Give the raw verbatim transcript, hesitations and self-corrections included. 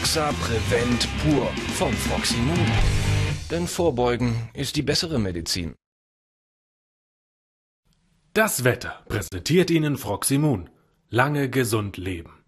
Doxa Prevent pur von Froximun. Denn Vorbeugen ist die bessere Medizin. Das Wetter präsentiert Ihnen Froximun. Lange gesund leben.